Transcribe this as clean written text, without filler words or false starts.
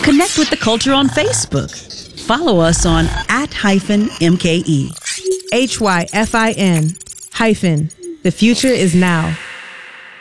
Connect with the culture on Facebook. Follow us on @-MKE. HYFIN. The future is now.